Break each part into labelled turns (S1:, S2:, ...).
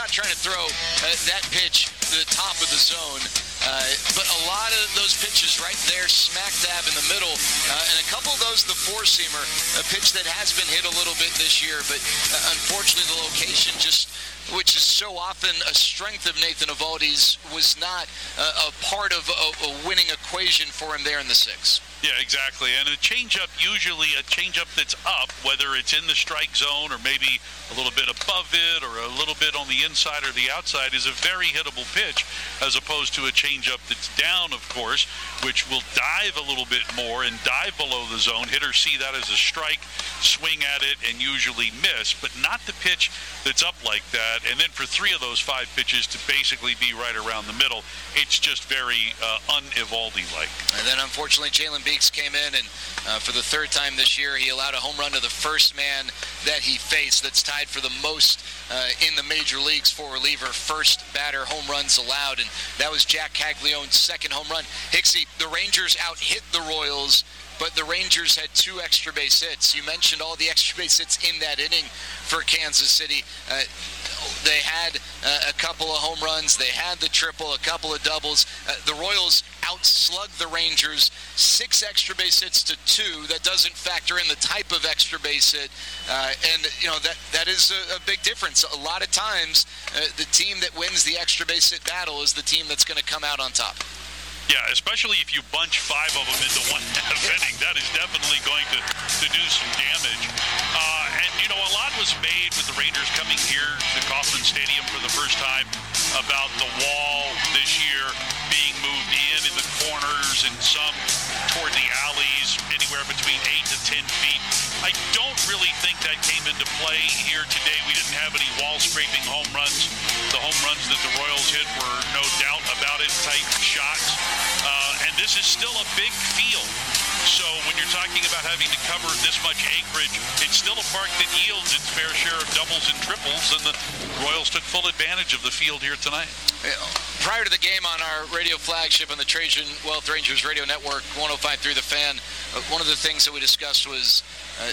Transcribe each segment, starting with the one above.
S1: not trying to throw that pitch to the top of the zone. But a lot of those pitches right there, smack dab in the middle, and a couple of those, the four-seamer, a pitch that has been hit a little bit this year, but unfortunately the location just, which is so often a strength of Nathan Eovaldi's, was not a part of a winning equation for him there in the sixth.
S2: Yeah, exactly. And a changeup, usually a changeup that's up, whether it's in the strike zone or maybe a little bit above it or a little bit on the inside or the outside, is a very hittable pitch, as opposed to a changeup that's down, of course, which will dive a little bit more and dive below the zone. Hitters see that as a strike, swing at it, and usually miss, but not the pitch that's up like that. And then for 3 of those 5 pitches to basically be right around the middle, it's just very un-Eovaldi-like.
S1: And then, unfortunately, Jalen Beeks came in, and for the 3rd time this year, he allowed a home run to the first man that he faced. That's tied for the most in the major leagues for reliever, first batter home runs allowed, and that was Jack Caglianone's 2nd home run. Hicksy, the Rangers out-hit the Royals, but the Rangers had 2 extra base hits. You mentioned all the extra base hits in that inning for Kansas City. They had a couple of home runs. They had the triple, a couple of doubles. The Royals outslugged the Rangers 6 extra base hits to 2. That doesn't factor in the type of extra base hit. And, you know, that is a big difference. A lot of times, the team that wins the extra base hit battle is the team that's going to come out on top.
S2: Yeah, especially if you bunch 5 of them into 1 half inning. That is definitely going to do some damage. And, you know, a lot was made with the Rangers coming here to Kauffman Stadium for the first time about the wall this year being moved in the corners and some toward the alleys, anywhere between 8 to 10 feet. I don't really think that came into play here today. We didn't have any wall-scraping home runs. The home runs that the Royals hit were, no doubt about it, type shots. And this is still a big field. So when you're talking about having to cover this much acreage, it's still a park that yields its fair share of doubles and triples, and the Royals took full advantage of the field here tonight.
S1: Prior to the game on our radio flagship on the Trajan Wealth Rangers Radio Network, 105.3 The Fan, one of the things that we discussed was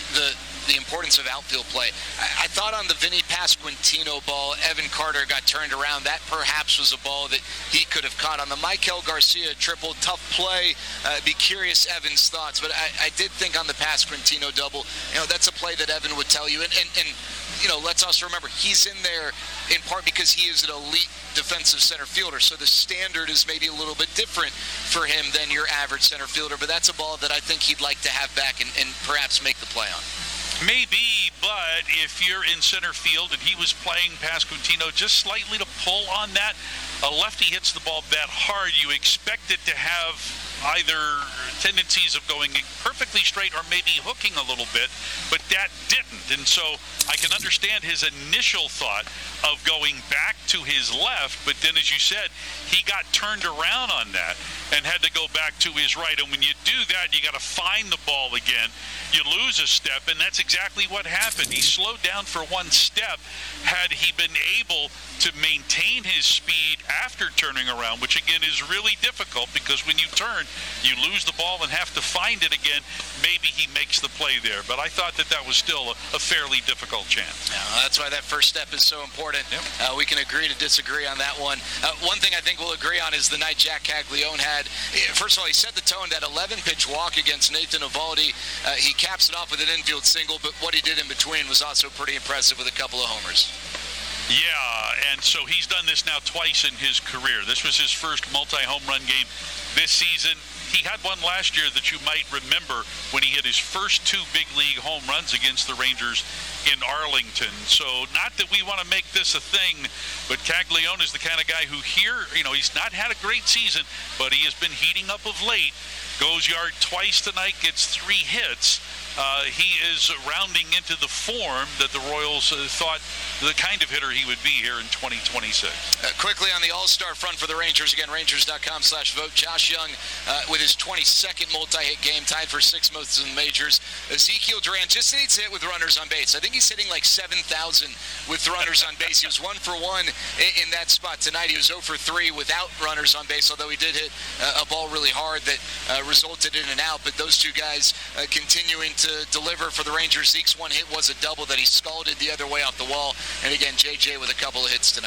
S1: the importance of outfield play. I thought on the Vinny Pasquantino ball, Evan Carter got turned around. That perhaps was a ball that he could have caught. On the Michael Garcia triple, tough play. Be curious Evan's thoughts. But I did think on the Pasquantino double, you know, that's a play that Evan would tell you. And you know, let's also remember, he's in there in part because he is an elite defensive center fielder. So the standard is maybe a little bit different for him than your average center fielder. But that's a ball that I think he'd like to have back and perhaps make the play on.
S2: Maybe, but if you're in center field and he was playing Pasquantino just slightly to pull on that, a lefty hits the ball that hard, you expect it to have either tendencies of going perfectly straight or maybe hooking a little bit, but that didn't. And so I can understand his initial thought of going back to his left, but then, as you said, he got turned around on that and had to go back to his right. And when you do that, you got to find the ball again. You lose a step, and that's exactly what happened. He slowed down for 1 step. Had he been able to maintain his speed after turning around, which again is really difficult because when you turn, you lose the ball and have to find it again, maybe he makes the play there. But I thought that was still a fairly difficult chance.
S1: That's why that first step is so important. Yep. We can agree to disagree on that one. One thing I think we'll agree on is the night Jack Caglianone had. First of all, he set the tone. That 11-pitch walk against Nathan Eovaldi, he caps it off with an infield single, but what he did in between was also pretty impressive with a couple of homers.
S2: Yeah, and so he's done this now twice in his career. This was his first multi-home run game this season. He had one last year that you might remember when he hit his first 2 big league home runs against the Rangers in Arlington. So not that we want to make this a thing, but Caglianone is the kind of guy who here, you know, he's not had a great season, but he has been heating up of late. Goes yard twice tonight, gets 3 hits. He is rounding into the form that the Royals thought the kind of hitter he would be here in 2026.
S1: Quickly on the All-Star front for the Rangers, again, Rangers.com/vote. Josh Young with his 22nd multi-hit game, tied for 6th most in the majors. Ezekiel Duran just needs to hit with runners on base. I think he's hitting like 7,000 with runners on base. He was 1 for 1 in that spot tonight. He was 0 for 3 without runners on base, although he did hit a ball really hard that resulted in an out. But those two guys continuing to deliver for the Rangers. Zeke's 1 hit was a double that he scalded the other way off the wall. And again, JJ with a couple of hits tonight.